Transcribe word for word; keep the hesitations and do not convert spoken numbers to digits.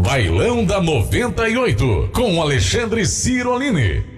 Bailão da noventa e oito, com Alexandre Cirolini.